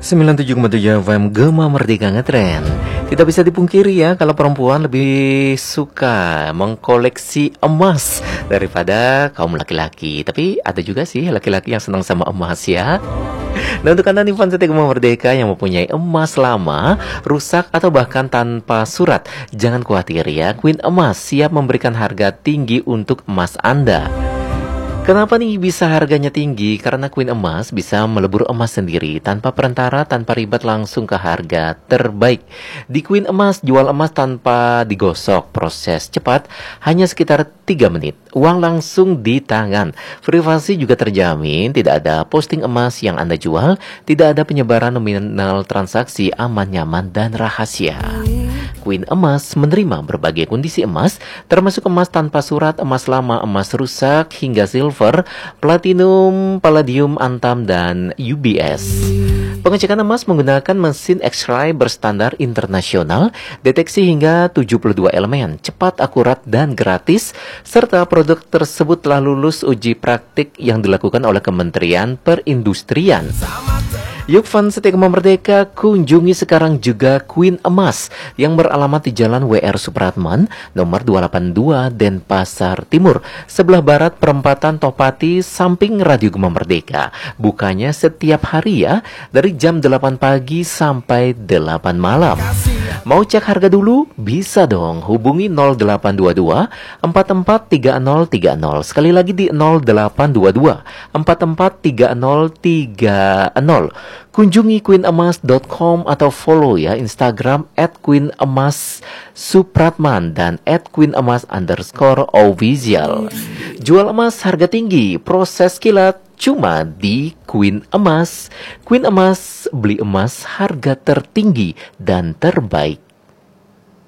97,7 FM Gema Merdeka Ngetren. Tidak bisa dipungkiri ya, kalau perempuan lebih suka mengkoleksi emas daripada kaum laki-laki. Tapi ada juga sih laki-laki yang senang sama emas ya. Nah, untuk Anda nih fans setia Gema Merdeka yang mempunyai emas lama, rusak atau bahkan tanpa surat, jangan khawatir ya, Queen Emas siap memberikan harga tinggi untuk emas Anda. Kenapa nih bisa harganya tinggi? Karena Queen Emas bisa melebur emas sendiri tanpa perantara, tanpa ribet, langsung ke harga terbaik. Di Queen Emas jual emas tanpa digosok, proses cepat, hanya sekitar 3 menit. Uang langsung di tangan. Privasi juga terjamin, tidak ada posting emas yang Anda jual, tidak ada penyebaran nominal transaksi, aman, nyaman, dan rahasia. Queen Emas menerima berbagai kondisi emas, termasuk emas tanpa surat, emas lama, emas rusak, hingga silver, platinum, palladium, antam, dan UBS. Pengecekan emas menggunakan mesin X-ray berstandar internasional, deteksi hingga 72 elemen, cepat, akurat, dan gratis, serta produk tersebut telah lulus uji praktik yang dilakukan oleh Kementerian Perindustrian. Yuk fans setia Gema Merdeka, kunjungi sekarang juga Queen Emas yang beralamat di Jalan WR Supratman, nomor 282 Denpasar Timur, sebelah barat perempatan Topati, samping Radio Gema Merdeka. Bukanya setiap hari ya, dari jam 8 pagi sampai 8 malam. Mau cek harga dulu? Bisa dong, hubungi 0822 443030. Sekali lagi di 0822 443030. Kunjungi queenemas.com atau follow ya Instagram @queenemassupratman dan @queenemas_official. Jual emas harga tinggi, proses kilat cuma di Queen Emas. Queen Emas, beli emas harga tertinggi dan terbaik.